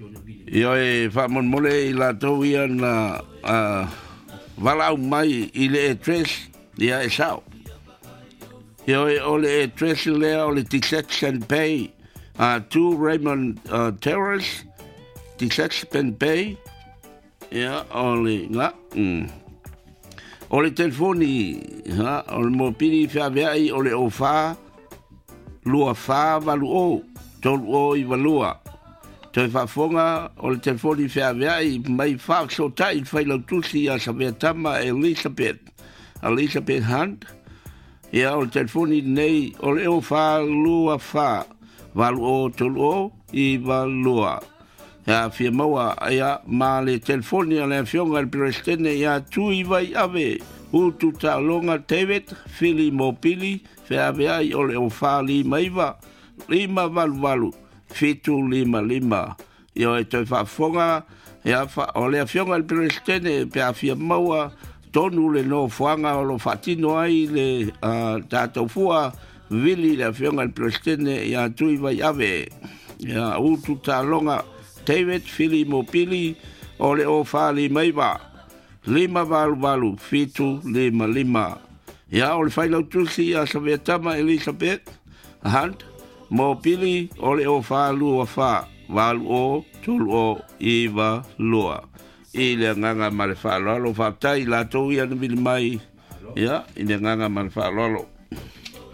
Ia e whamon mole I la tau ia na walau mai I le e tres ia e sao. Ia o le e tres lea o le T-Sex and Pay two Raymond Terrace T-Sex and Pay ia o le nga o le telefoni o le mopini whiaweai o le o wha lua wha walu o tolu o I walua. Toi whafonga o le telefoni whiaweai mai wha so tai whailau tusi a sa mea tama Elizabeth Hunt. Ia o le telefoni nei o le o wha lua wha walu o tolu o I walua. Ia fia maua ia ma le telefoni a le fionga le presidente ia tui vai ave utu ta longa David Philly Mopili whiaweai o le o wha lima walu fitu lima ia e toi whafonga ia o le fionga le presidente pe a fia maua tonu le no fuanga o lo fatino ai le tātou fua vili le fionga le presidente ia tui vai ave ia utu ta longa David Philly Mopili o le o whali maiwa. Lima walu fitu lima. Ia o le whailau tusi a sa mea tama Elizabeth Hunt. Mopili o le o whalua wha. Walu o tulu o iwa lua. I le nganga ma le whalolo. Whaptai la tau ia na mili mai. Ia, I le nganga ma le whalolo.